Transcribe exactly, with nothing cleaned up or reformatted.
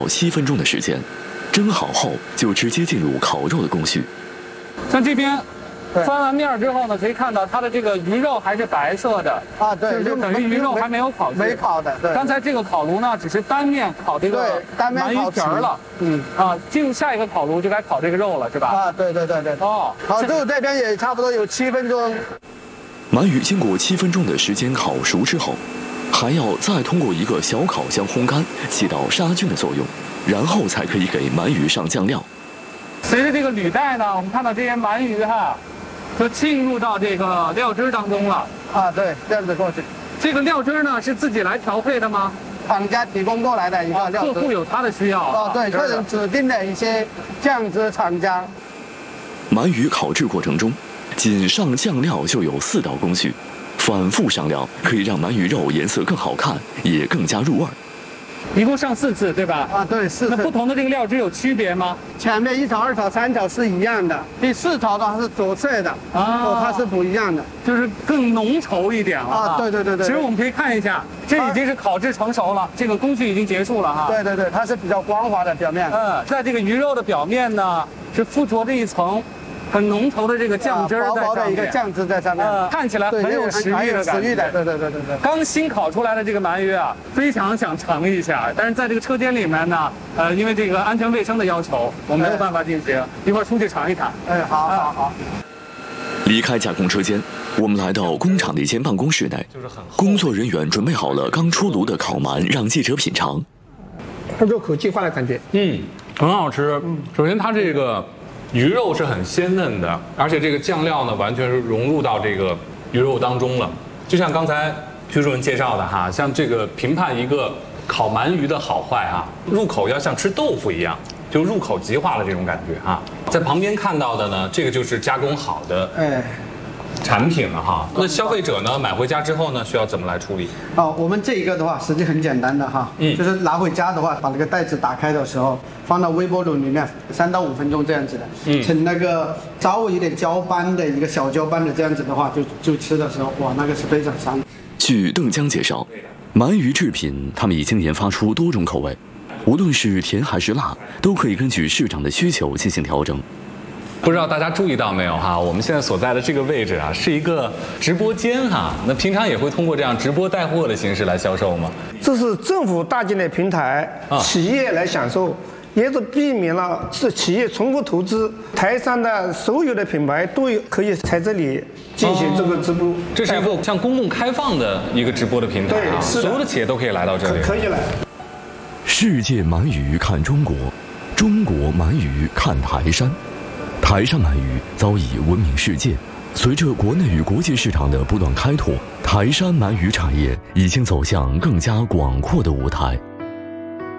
七分钟的时间，蒸好后就直接进入烤肉的工序。 像这边翻完面之后呢，可以看到它的这个鱼肉还是白色的啊，对， 就等于鱼肉还没有烤制， 没烤的。对， 刚才这个烤炉呢，只是单面烤这个鳗鱼皮儿了。嗯啊，进入下一个烤炉就该烤这个肉了，是吧？ 啊，对对对对。哦，烤肉这边也差不多有七分钟。 鳗鱼经过七分钟的时间烤熟之后，还要再通过一个小烤箱烘干，起到杀菌的作用，然后才可以给鳗鱼上酱料。 随着这个履带呢，我们看到这些鳗鱼哈，就浸入到这个料汁当中了。 啊，对，这样子过去。 这个料汁呢是自己来调配的吗？ 厂家提供过来的一个料汁。 客户有他的需要。 哦，对，客人指定的一些酱汁厂家。 鳗鱼烤制过程中，仅上酱料就有四道工序，反复上料可以让鳗鱼肉颜色更好看，也更加入味儿。 一共上四次，对吧？ 啊，对，四次。 那不同的这个料汁有区别吗？ 前面一炒、二炒、三炒是一样的，第四炒的话是左侧的，啊，它是不一样的， 就是更浓稠一点了。 啊，对对对对。 其实我们可以看一下，这已经是烤制成熟了，这个工序已经结束了哈。 对对对，它是比较光滑的表面。 嗯，在这个鱼肉的表面呢，是附着着一层很浓稠的这个酱汁在上面， 薄薄的一个酱汁在上面， 呃，看起来很有食欲的感觉。 对对对对对。 刚新烤出来的这个鳗鱼啊，非常想尝一下，但是在这个车间里面呢，呃，因为这个安全卫生的要求，我没有办法进行。一会儿出去尝一尝。 哎，好好好。 离开加工车间，我们来到工厂的一间办公室内，工作人员准备好了刚出炉的烤鳗，让记者品尝。 入口即化的感觉， 嗯，很好吃。嗯，首先它这个鱼肉是很鲜嫩的，而且这个酱料呢，完全是融入到这个鱼肉当中了。就像刚才徐主任介绍的哈，像这个评判一个烤鳗鱼的好坏哈，入口要像吃豆腐一样，就入口即化的这种感觉哈。在旁边看到的呢，这个就是加工好的哎产品了哈。那消费者呢买回家之后呢，需要怎么来处理？ 哦，我们这一个的话，实际很简单的哈，嗯，就是拿回家的话，把那个袋子打开的时候，放到微波炉里面三到五分钟这样子的，嗯，成那个稍微有点焦斑的一个小焦斑的这样子的话，就就吃的时候，哇，那个是非常香。 据邓江介绍，鳗鱼制品他们已经研发出多种口味，无论是甜还是辣，都可以根据市场的需求进行调整。 不知道大家注意到没有哈？我们现在所在的这个位置啊，是一个直播间哈。那平常也会通过这样直播带货的形式来销售吗？ 这是政府搭建的平台，啊、企业来享受，也是避免了是企业重复投资。台上的所有的品牌都可以在这里进行这个直播。哦、 这是一个像公共开放的一个直播的平台啊，所有的企业都可以来到这里， 可以来。 世界鳗鱼看中国，中国鳗鱼看台山。台山鳗鱼早已闻名世界，随着国内与国际市场的不断开拓，台山鳗鱼产业已经走向更加广阔的舞台。